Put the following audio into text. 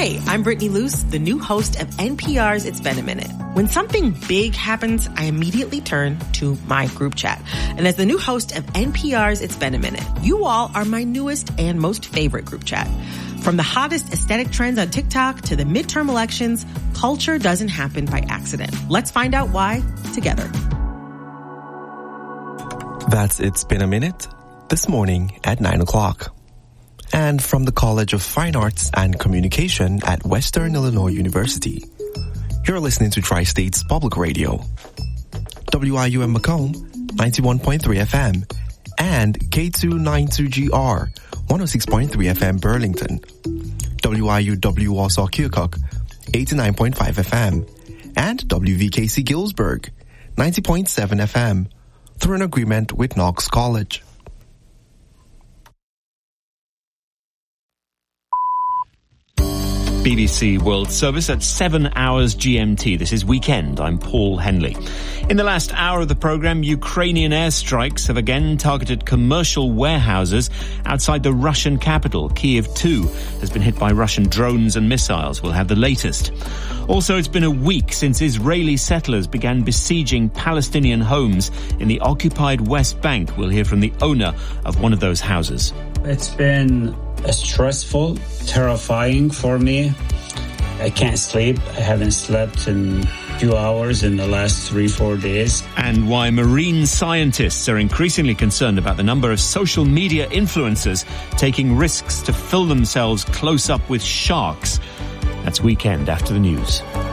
Hey, I'm Brittany Luce, the new host of NPR's It's Been a Minute. When something big happens, I immediately turn to my group chat. And as the new host of NPR's It's Been a Minute, you all are my newest and most favorite group chat. From the hottest aesthetic trends on TikTok to the midterm elections, culture doesn't happen by accident. Let's find out why together. That's It's Been a Minute this morning at 9 o'clock. And from the College of Fine Arts and Communication at Western Illinois University, you're listening to Tri-States Public Radio. WIUM Macomb, 91.3 FM, and K292GR, 106.3 FM Burlington. WIUW Warsaw Keokuk, 89.5 FM, and WVKC Gillsburg, 90.7 FM, through an agreement with Knox College. BBC World Service at 7 hours GMT. This is Weekend. I'm Paul Henley. In the last hour of the programme, Ukrainian airstrikes have again targeted commercial warehouses outside the Russian capital. Kyiv, too, has been hit by Russian drones and missiles. We'll have the latest. Also, it's been a week since Israeli settlers began besieging Palestinian homes in the occupied West Bank. We'll hear from the owner of one of those houses. It's been stressful, terrifying for me. I can't sleep. I haven't slept in 2 hours in the last 3-4 days. And why marine scientists are increasingly concerned about the number of social media influencers taking risks to fill themselves close up with sharks. That's Weekend after the news.